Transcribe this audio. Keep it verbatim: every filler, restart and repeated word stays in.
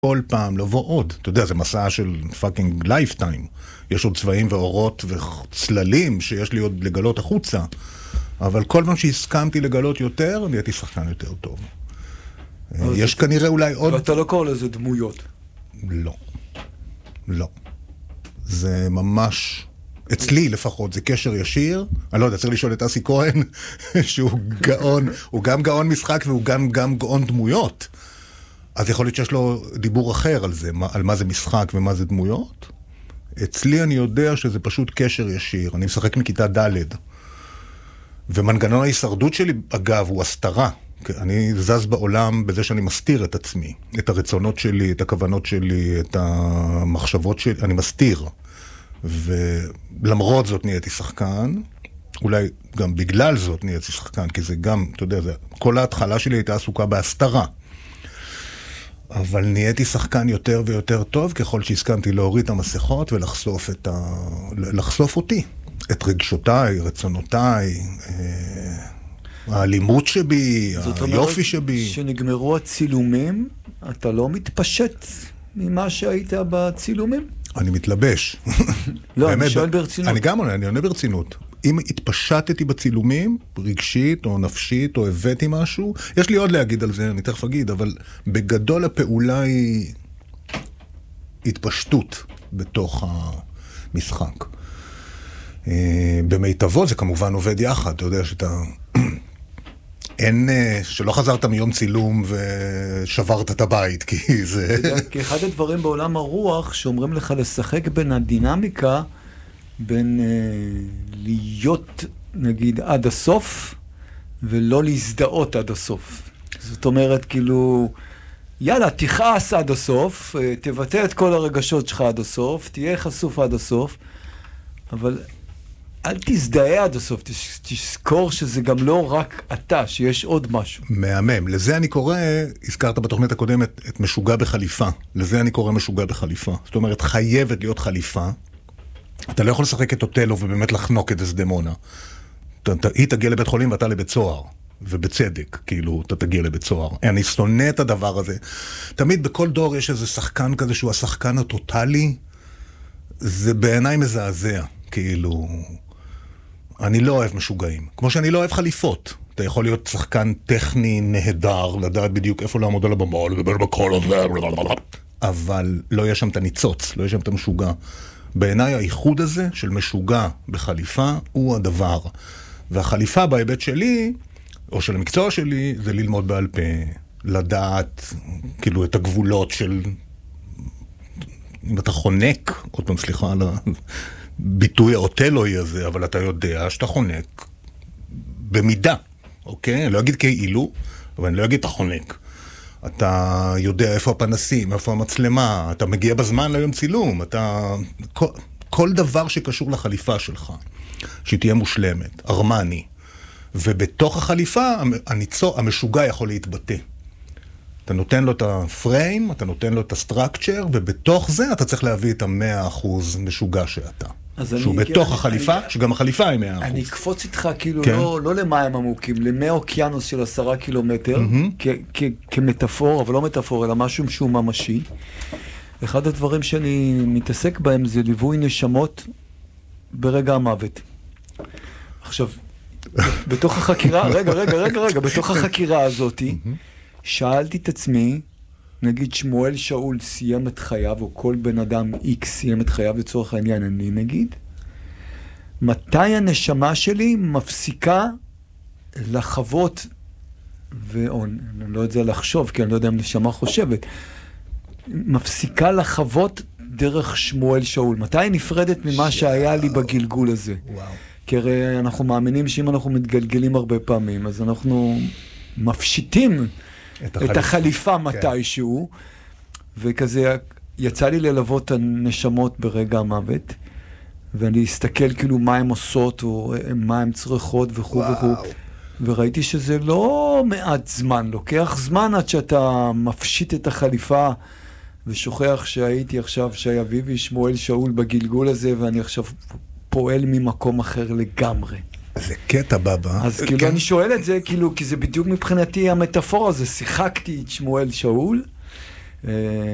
כל פעם לבוא עוד. אתה יודע, זה מסע של פאקינג לייפטיים. יש עוד צבעים ואורות וצללים שיש לי עוד לגלות החוצה. אבל כל פעם שהסכמתי לגלות יותר, נהייתי שחקן יותר טוב. יש כנראה אולי עוד... ואתה לא קורא לזה דמויות. לא. לא. זה ממש... אצלי לפחות, זה קשר ישיר. אני לא יודע, צריך לשאול את אסי כהן, שהוא גאון, הוא גם גאון משחק והוא גם, גם גאון דמויות. אז יכול להיות שיש לו דיבור אחר על זה, על מה זה משחק ומה זה דמויות. אצלי אני יודע שזה פשוט קשר ישיר. אני משחק מכיתה ד' ומנגנון ההישרדות שלי, אגב, הוא הסתרה. אני זז בעולם בזה שאני מסתיר את עצמי, את הרצונות שלי, את הכוונות שלי, את המחשבות שלי, אני מסתיר. ולמרות זאת נהייתי שחקן, אולי גם בגלל זאת נהייתי שחקן, כי זה גם, אתה יודע, זה, כל ההתחלה שלי הייתה עסוקה בהסתרה. אבל נהייתי שחקן יותר ויותר טוב, ככל שהסכמתי להוריד את המסכות ולחשוף את ה... לחשוף אותי, את רגשותיי, רצונותיי, האלימות שבי, היופי שבי. שנגמרו הצילומים, אתה לא מתפשט ממה שהיית בצילומים? אני מתלבש. לא, אני שואל ברצינות. אני גם עונה, אני עונה ברצינות. אם התפשטתי בצילומים, רגשית או נפשית, או הבאתי משהו, יש לי עוד להגיד על זה, אני תכף אגיד, אבל בגדול הפעולה היא התפשטות בתוך המשחק. במיטבו זה כמובן עובד יחד, אתה יודע שאתה... אין, שלא חזרת מיום צילום ושברת את הבית, כי זה... כי אחד הדברים בעולם הרוח שאומרים לך לשחק בין הדינמיקה, בין אה, להיות, נגיד, עד הסוף, ולא להזדהות עד הסוף. זאת אומרת, כאילו, יאללה, תכעס עד הסוף, תבטא את כל הרגשות שלך עד הסוף, תהיה חשוף עד הסוף, אבל... אל תזדהה עד הסוף, תזכור שזה גם לא רק אתה, שיש עוד משהו. מהמם. לזה אני קורא, הזכרת בתוכנית הקודמת, את משוגע בחליפה. לזה אני קורא משוגע בחליפה. זאת אומרת, חייבת להיות חליפה. אתה לא יכול לשחק את אוטלו ובאמת לחנוק את דסדמונה. היא תגיע לבית חולים ואתה לבית סוהר. ובצדק, כאילו, אתה תגיע לבית סוהר. אני שונא את הדבר הזה. תמיד בכל דור יש איזה שחקן כזה שהוא השחקן הטוטלי. זה בעיניי מזעזע. כאילו... אני לא אוהב משוגעים. כמו שאני לא אוהב חליפות. אתה יכול להיות שחקן טכני נהדר, לדעת בדיוק איפה לעמוד על הבמה, לדבר בכל הזה, אבל לא יש שם את הניצוץ, לא יש שם את המשוגע. בעיניי האיחוד הזה של משוגע בחליפה הוא הדבר. והחליפה בהיבט שלי, או של המקצוע שלי, זה ללמוד בעל פה, לדעת כאילו את הגבולות של... אם אתה חונק, עוד פעם סליחה על ה... ביטוי האוטלוי הזה, אבל אתה יודע שאתה חונק במידה, אוקיי? אני לא אגיד כאילו, אבל אני לא אגיד אתה חונק. אתה יודע איפה הפנסים, איפה המצלמה, אתה מגיע בזמן ליום צילום, אתה... כל, כל דבר שקשור לחליפה שלך, שהיא תהיה מושלמת, ארמני. ובתוך החליפה, הניצור, המשוגע יכול להתבטא. אתה נותן לו את הפריים, אתה נותן לו את הסטרקצ'ר, ובתוך זה אתה צריך להביא את המאה אחוז משוגע שאתה. שהוא בתוך החליפה, שגם החליפה היא מאה אחוז. אני אקפוץ איתך כאילו לא למים עמוקים, למי אוקיינוס של עשרה קילומטר, כמטאפור, אבל לא מטאפור, אלא משהו שהוא ממשי. אחד הדברים שאני מתעסק בהם זה ליווי נשמות ברגע המוות. עכשיו, בתוך החקירה, רגע, רגע, רגע, רגע, בתוך החקירה הזאת, שאלתי את עצמי, נגיד שמואל שאול סיים את חייו, או כל בן אדם איקס סיים את חייו לצורך העניין, אני נגיד, מתי הנשמה שלי מפסיקה לחוות, ואו, אני לא יודע זה לחשוב, כי אני לא יודע אם נשמה חושבת, מפסיקה לחוות דרך שמואל שאול. מתי היא נפרדת ממה שהיה לי בגלגול הזה? וואו. כי הרי אנחנו מאמינים שאם אנחנו מתגלגלים הרבה פעמים, אז אנחנו מפשיטים את החליפה, את החליפה מתישהו, כן. וכזה יצא לי ללוות הנשמות ברגע המוות, ואני אסתכל כאילו מה הן עושות, או מה הן צריכות וכו' וכו', וראיתי שזה לא מעט זמן, לוקח זמן עד שאתה מפשיט את החליפה, ושוכח שהייתי עכשיו שי אביבי שמואל שאול בגלגול הזה, ואני עכשיו פועל ממקום אחר לגמרי. זה קטע בבא. אז כאילו אני שואל את זה, כאילו, כי זה בדיוק מבחינתי המטאפורה הזה, שיחקתי את שמואל שאול,